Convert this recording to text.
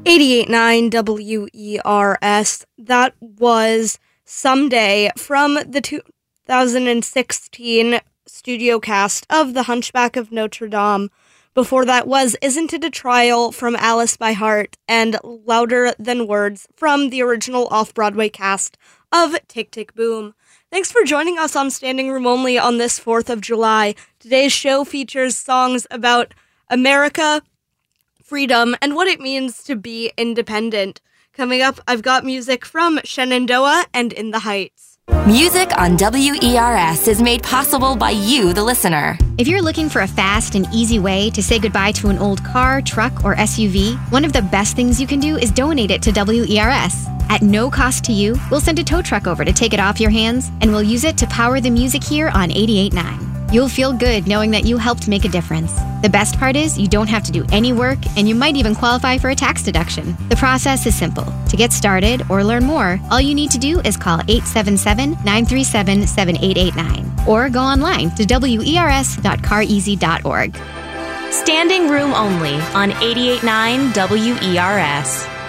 88.9 WERS. That was Someday from the 2016 studio cast of The Hunchback of Notre Dame. Before that was Isn't It a Trial from Alice by Heart, and Louder Than Words from the original off-Broadway cast of Tick, Tick, Boom. Thanks for joining us on Standing Room Only on this 4th of July. Today's show features songs about America, freedom, and what it means to be independent. Coming up, I've got music from Shenandoah and In the Heights. Music on WERS is made possible by you, the listener. If you're looking for a fast and easy way to say goodbye to an old car, truck, or SUV, one of the best things you can do is donate it to WERS. At no cost to you, we'll send a tow truck over to take it off your hands, and we'll use it to power the music here on 88.9. You'll feel good knowing that you helped make a difference. The best part is you don't have to do any work, and you might even qualify for a tax deduction. The process is simple. To get started or learn more, all you need to do is call 877-937-7889 or go online to wers.careasy.org. Standing Room Only on 88.9 WERS.